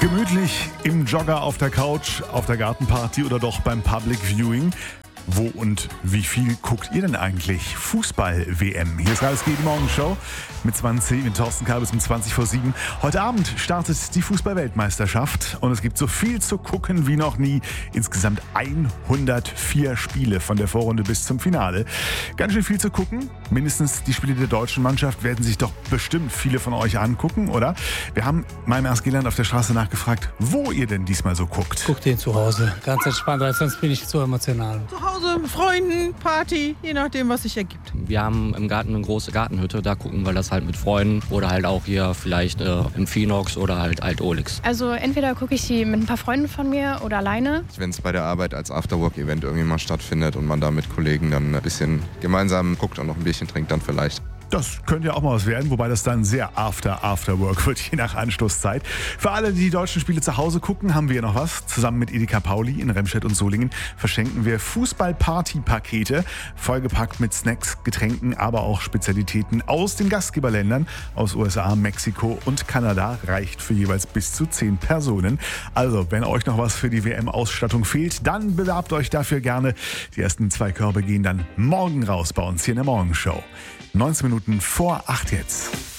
Gemütlich im Jogger auf der Couch, auf der Gartenparty oder doch beim Public Viewing. Wo und wie viel guckt ihr denn eigentlich Fußball-WM? Hier ist alles geht die Morgenshow mit Thorsten Kabels um 20 vor 7. Heute Abend startet die Fußball-Weltmeisterschaft und es gibt so viel zu gucken wie noch nie. Insgesamt 104 Spiele von der Vorrunde bis zum Finale. Ganz schön viel zu gucken. Mindestens die Spiele der deutschen Mannschaft werden sich doch bestimmt viele von euch angucken, oder? Wir haben meinem Erstgelernt auf der Straße nachgefragt, wo ihr denn diesmal so guckt. Guck den zu Hause. Ganz entspannt, weil sonst bin ich zu emotional. Zu Hause, mit Freunden, Party, je nachdem, was sich ergibt. Wir haben im Garten eine große Gartenhütte, da gucken wir das halt mit Freunden oder halt auch hier vielleicht im Phoenix oder halt Alt-Olix. Also entweder gucke ich die mit ein paar Freunden von mir oder alleine. Wenn es bei der Arbeit als Afterwork-Event irgendwie mal stattfindet und man da mit Kollegen dann ein bisschen gemeinsam guckt und noch ein Bierchen trinkt, dann vielleicht. Das könnte ja auch mal was werden, wobei das dann sehr Afterwork wird, je nach Anstoßzeit. Für alle, die deutschen Spiele zu Hause gucken, haben wir noch was. Zusammen mit Edeka Pauli in Remscheid und Solingen verschenken wir Fußball-Party-Pakete, vollgepackt mit Snacks, Getränken, aber auch Spezialitäten aus den Gastgeberländern, aus USA, Mexiko und Kanada, reicht für jeweils bis zu 10 Personen. Also, wenn euch noch was für die WM-Ausstattung fehlt, dann bewerbt euch dafür gerne. Die ersten 2 Körbe gehen dann morgen raus bei uns hier in der Morgenshow. 19 Minuten vor 8 jetzt.